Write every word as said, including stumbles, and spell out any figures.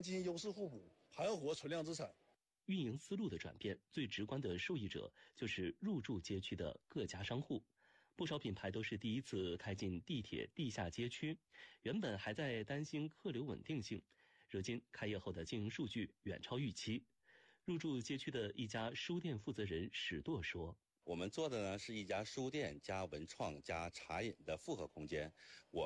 进行优势互补，盘活存量资产。 运营思路的转变，最直观的受益者就是入驻街区的各家商户。不少品牌都是第一次开进地铁地下街区，原本还在担心客流稳定性，如今开业后的经营数据远超预期。入驻街区的一家书店负责人史舵说：“ 我们做的呢是一家书店加文创加茶饮的复合空间，我